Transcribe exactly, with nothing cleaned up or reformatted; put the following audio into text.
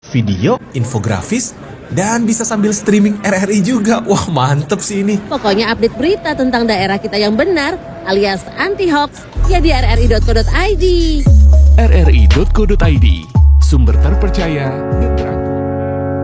video, infografis, dan bisa sambil streaming R R I juga. Wah, mantep sih ini. Pokoknya update berita tentang daerah kita yang benar alias anti-hoax ya di r r i dot co dot i d. r r i dot co dot i d, sumber terpercaya dan teraktual.